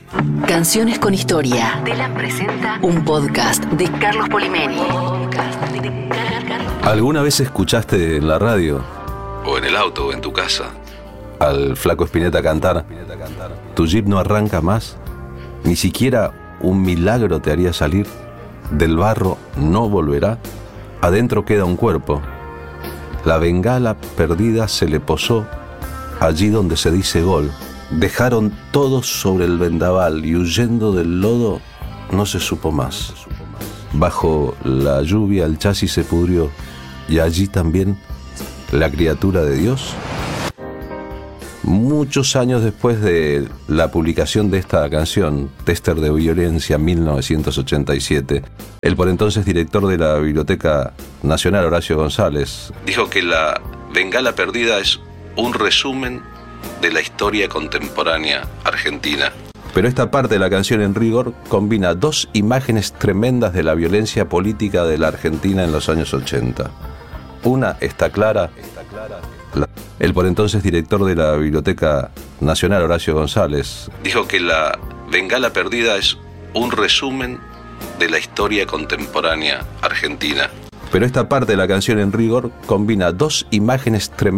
Canciones con historia. Telam presenta un podcast de Carlos Polimeni. ¿Alguna vez escuchaste en la radio, o en el auto, o en tu casa, al Flaco Spinetta cantar "Tu jeep no arranca más"? Ni siquiera un milagro te haría salir. Del barro no volverá. Adentro queda un cuerpo. La bengala perdida se le posó allí donde se dice gol. Dejaron todos sobre el vendaval y huyendo del lodo no se supo más. Bajo la lluvia el chasis se pudrió y allí también la criatura de Dios. Muchos años después de la publicación de esta canción, Tester de Violencia, 1987, el por entonces director de la Biblioteca Nacional, Horacio González, dijo que la bengala perdida es un resumen de la historia contemporánea argentina. Pero esta parte de la canción, en rigor, combina dos imágenes tremendas de la violencia política de la Argentina en los años 80. Una está clara. El por entonces director de la Biblioteca Nacional, Horacio González, dijo que la bengala perdida es un resumen de la historia contemporánea argentina. Pero esta parte de la canción, en rigor, combina dos imágenes tremendas